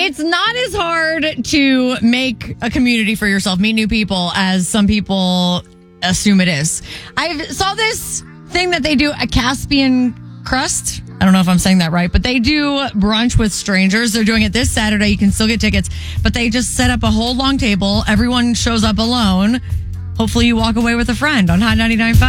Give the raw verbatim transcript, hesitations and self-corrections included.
It's not as hard to make a community for yourself, meet new people, as some people assume it is. I saw this thing that they do at Caspian Crust. I don't know if I'm saying that right, but they do brunch with strangers. They're doing it this Saturday. You can still get tickets, but they just set up a whole long table. Everyone shows up alone. Hopefully you walk away with a friend on Hot ninety-nine point five.